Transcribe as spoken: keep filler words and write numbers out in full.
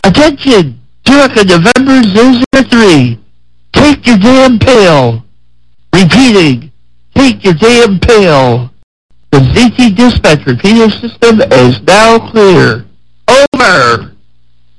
Attention! Tunica November zero zero three. Take your damn pill. Repeating. Take your damn pill. The Z T Dispatch repeater system is now clear. Over.